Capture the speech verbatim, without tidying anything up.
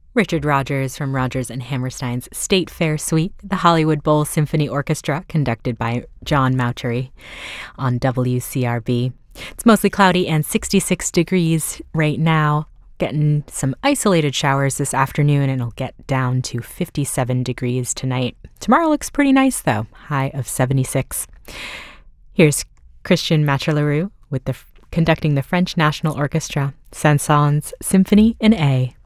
Richard Rodgers from Rodgers and Hammerstein's State Fair Suite, the Hollywood Bowl Symphony Orchestra, conducted by John Mauchery on W C R B. It's mostly cloudy and sixty-six degrees right now. Getting some isolated showers this afternoon, and it'll get down to fifty-seven degrees tonight. Tomorrow looks pretty nice, though, high of seventy-six. Here's Christian Machaleroux with the conducting the French National Orchestra, Saint-Saëns Symphony in A.